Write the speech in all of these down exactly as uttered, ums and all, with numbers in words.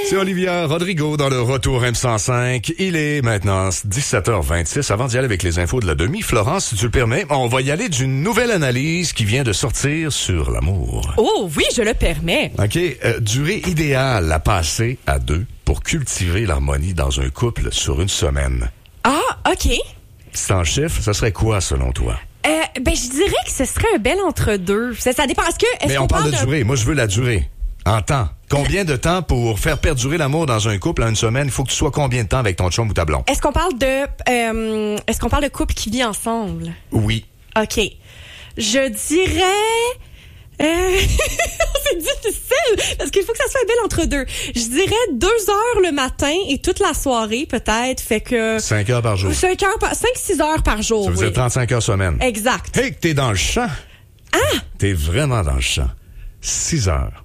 C'est Olivia Rodrigo dans le Retour M cent cinq. Il est maintenant dix-sept heures vingt-six. Avant d'y aller avec les infos de la demi, Florence, si tu le permets, on va y aller d'une nouvelle analyse qui vient de sortir sur l'amour. Oh oui, je le permets. OK. Euh, durée idéale à passer à deux pour cultiver l'harmonie dans un couple sur une semaine. Ah, OK. C'est en chiffre, ça serait quoi selon toi? Euh, ben, je dirais que ce serait un bel entre-deux. Ça, ça dépend. Est-ce que, est-ce Mais qu'on on parle parle de durée. Moi, je veux la durée. En temps. Combien de temps pour faire perdurer l'amour dans un couple en une semaine? Il faut que tu sois combien de temps avec ton chum ou ta blonde? Est-ce qu'on parle de, euh, est-ce qu'on parle de couple qui vit ensemble? Oui. OK. Je dirais, euh, c'est difficile parce qu'il faut que ça soit bel entre deux. Je dirais deux heures le matin et toute la soirée peut-être. Fait que Cinq heures par jour. Cinq heures par, cinq six heures par jour. Ça veut oui. dire trente-cinq heures semaine. Exact. Hey, que t'es dans le champ. Ah! T'es vraiment dans le champ. Six heures.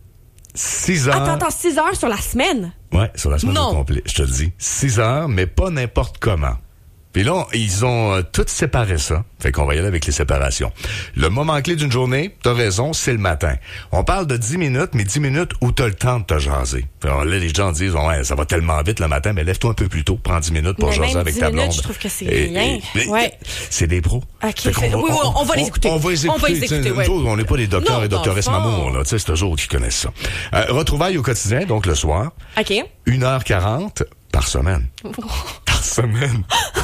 Six heures. Attends, attends, six heures sur la semaine? Ouais, sur la semaine Non. au complet, je te le dis. Six heures, mais pas n'importe comment. Puis là, ils ont euh, tous séparé ça. Fait qu'on va y aller avec les séparations. Le moment clé d'une journée, t'as raison, c'est le matin. On parle de dix minutes, mais dix minutes où t'as le temps de te jaser. Alors là, les gens disent, ouais, ça va tellement vite le matin, mais lève-toi un peu plus tôt, prends dix minutes pour Mais jaser même avec dix ta minutes, blonde. je trouve que c'est Et- rien. et- Ouais. C'est des pros. OK, Fait qu'on fait- va- oui, oui, on va les écouter. On va les écouter. On va les Tu sais, écouter, nous ouais. autres, on n'est pas des docteurs Non, et doctoresses d'enfant. mamour, là. Tu sais, c'est eux autres qui connaissent ça. Euh, retrouvailles au quotidien, donc le soir. OK. une heure quarante par semaine. Par semaine.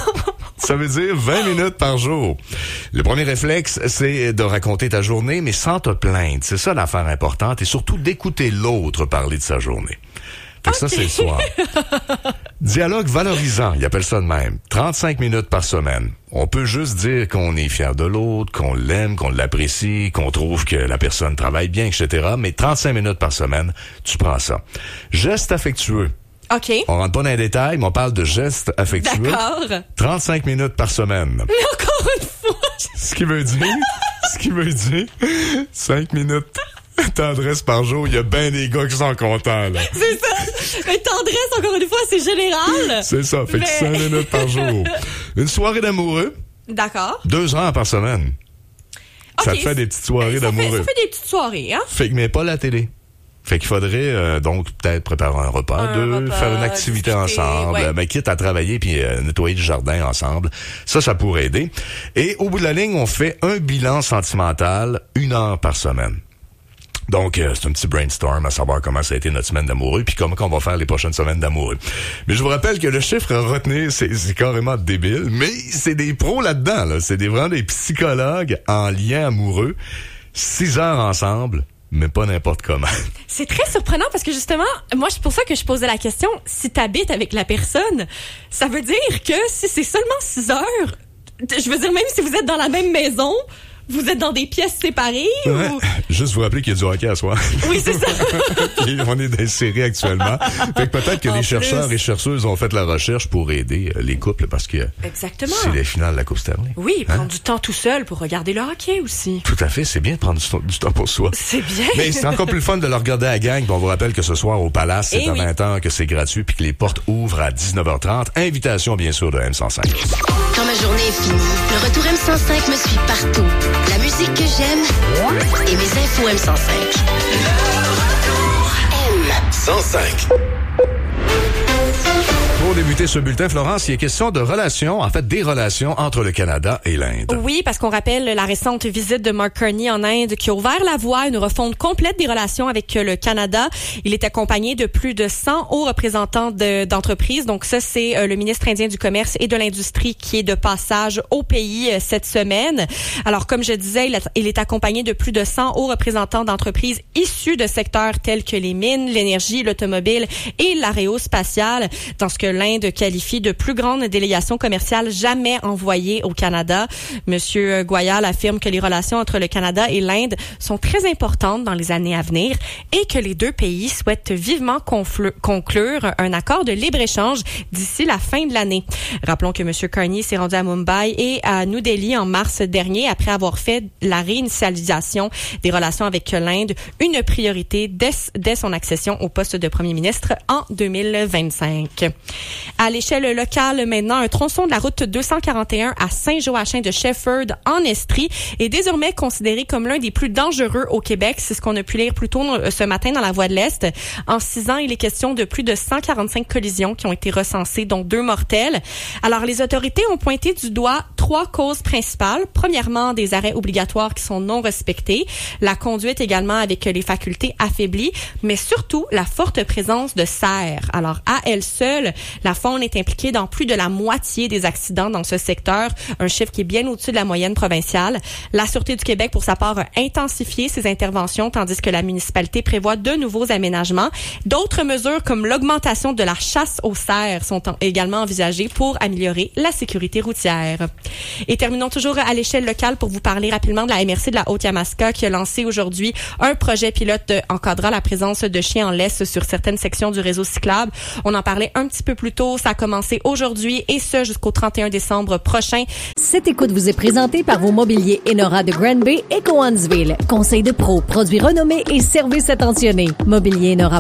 Ça veut dire vingt minutes par jour. Le premier réflexe, c'est de raconter ta journée, mais sans te plaindre. C'est ça l'affaire importante. Et surtout d'écouter l'autre parler de sa journée. Fait que ça, c'est le soir. Dialogue valorisant, ils appellent ça de même. trente-cinq minutes par semaine. On peut juste dire qu'on est fier de l'autre, qu'on l'aime, qu'on l'apprécie, qu'on trouve que la personne travaille bien, et cetera. Mais trente-cinq minutes par semaine, tu prends ça. Geste affectueux. OK. On rentre pas dans les détails, mais on parle de gestes affectueux. D'accord. trente-cinq minutes par semaine. Mais encore une fois, Ce qui veut dire, ce qui veut dire, cinq minutes tendresse par jour. Il y a bien des gars qui sont contents, là. c'est ça. Mais tendresse, encore une fois, c'est général. C'est ça, fait que Mais- cinq minutes par jour. Une soirée d'amoureux, D'accord. deux heures par semaine. Ça OK. te fait des petites soirées ça fait, d'amoureux. ça fait des petites soirées, hein? Fait que, mais pas la télé. Fait qu'il faudrait euh, donc peut-être préparer un repas, Un deux, repas, faire une activité discuter, ensemble, ouais. euh, ben, quitte à travailler puis euh, nettoyer le jardin ensemble. Ça, ça pourrait aider. Et au bout de la ligne, on fait un bilan sentimental une heure par semaine. Donc, euh, c'est un petit brainstorm à savoir comment ça a été notre semaine d'amoureux puis comment on va faire les prochaines semaines d'amoureux. Mais je vous rappelle que le chiffre à retenir, c'est, c'est carrément débile, mais c'est des pros là-dedans. Là. C'est des, vraiment des psychologues en lien amoureux. Six heures ensemble, mais pas n'importe comment. C'est très surprenant parce que justement, moi, c'est pour ça que je posais la question. Si t'habites avec la personne, ça veut dire que si c'est seulement six heures, je veux dire, même si vous êtes dans la même maison, vous êtes dans des pièces séparées Ouais. ou... Juste vous rappeler qu'il y a du hockey à soir. Oui, c'est ça. Puis on est dans les séries actuellement. Fait que peut-être que En les plus. chercheurs et chercheuses ont fait la recherche pour aider euh, les couples parce que Exactement. c'est les finales de la Coupe Stanley. Oui, Hein? prendre du temps tout seul pour regarder le hockey aussi. Tout à fait, c'est bien de prendre du, temps- du temps pour soi. C'est bien. Mais c'est encore plus le fun de le regarder à la gang. Puis on vous rappelle que ce soir au Palace, c'est Eh à oui. vingt heures que c'est gratuit puis que les portes ouvrent à dix-neuf heures trente. Invitation bien sûr de M cent cinq. Quand ma journée est finie, le retour M cent cinq me suit partout. La musique que j'aime et mes infos M cent cinq. M cent cinq. Pour débuter ce bulletin, Florence, il est question de relations, en fait des relations entre le Canada et l'Inde. Oui, parce qu'on rappelle la récente visite de Mark Carney en Inde qui a ouvert la voie à une refonte complète des relations avec le Canada. Il est accompagné de plus de cent hauts représentants de, d'entreprises. Donc ça, c'est euh, le ministre indien du Commerce et de l'Industrie qui est de passage au pays euh, cette semaine. Alors, comme je disais, il, a, il est accompagné de plus de cent hauts représentants d'entreprises issus de secteurs tels que les mines, l'énergie, l'automobile et l'aérospatiale, dans ce que l'Inde qualifie de plus grande délégation commerciale jamais envoyée au Canada. Monsieur Goyal affirme que les relations entre le Canada et l'Inde sont très importantes dans les années à venir et que les deux pays souhaitent vivement conflu- conclure un accord de libre-échange d'ici la fin de l'année. Rappelons que Monsieur Carney s'est rendu à Mumbai et à New Delhi en mars dernier après avoir fait la réinitialisation des relations avec l'Inde une priorité dès, dès son accession au poste de premier ministre en deux mille vingt-cinq. À l'échelle locale, maintenant, un tronçon de la route deux cent quarante et un à Saint-Joachim de Shefford en Estrie est désormais considéré comme l'un des plus dangereux au Québec. C'est ce qu'on a pu lire plus tôt ce matin dans la Voix de l'Est. En six ans, il est question de plus de cent quarante-cinq collisions qui ont été recensées, dont deux mortelles. Alors, les autorités ont pointé du doigt trois causes principales. Premièrement, des arrêts obligatoires qui sont non respectés, la conduite également avec les facultés affaiblies, mais surtout la forte présence de cerfs. Alors, à elle seule, la faune est impliquée dans plus de la moitié des accidents dans ce secteur, un chiffre qui est bien au-dessus de la moyenne provinciale. La Sûreté du Québec, pour sa part, a intensifié ses interventions, tandis que la municipalité prévoit de nouveaux aménagements. D'autres mesures, comme l'augmentation de la chasse aux cerfs, sont en, également envisagées pour améliorer la sécurité routière. Et terminons toujours à l'échelle locale pour vous parler rapidement de la M R C de la Haute-Yamaska qui a lancé aujourd'hui un projet pilote encadrant la présence de chiens en laisse sur certaines sections du réseau cyclable. On en parlait un petit peu plus tôt. Ça a commencé aujourd'hui et ce jusqu'au trente et un décembre prochain. Cette écoute vous est présentée par vos mobiliers Enora de Granby et Cowansville. Conseil de pro, produits renommés et services attentionnés. Mobilier Enora.